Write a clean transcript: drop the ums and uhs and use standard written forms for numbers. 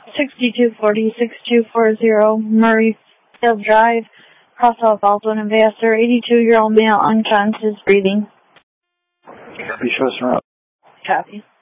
6240, 6240 Murrayfield Drive, Crossville, Baldwin, Ambassador, 82-year-old male, unconscious, breathing. Copy, show us around. Copy.